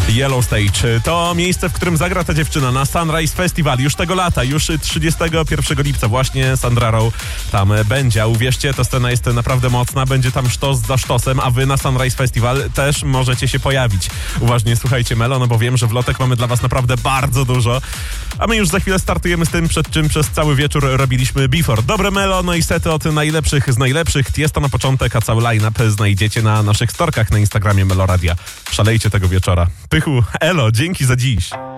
Yellow Stage to miejsce, w którym zagra ta dziewczyna na Sunrise Festival już tego lata, już 31 lipca właśnie Sandra Rowe tam będzie. A uwierzcie, ta scena jest naprawdę mocna, będzie tam sztos za sztosem, a wy na Sunrise Festival też możecie się pojawić. Uważnie słuchajcie Melo, no bo wiem, że wlotek mamy dla was naprawdę bardzo dużo, a my już za chwilę startujemy z tym, przed czym przez cały wieczór robiliśmy Before. Dobre Melo, no i sety od najlepszych z najlepszych. Tiesto na początek, a cały line-up znajdziecie na naszych storkach na Instagramie Melo Radia. Szalejcie tego wieczora. Pychu, elo, dzięki za dziś.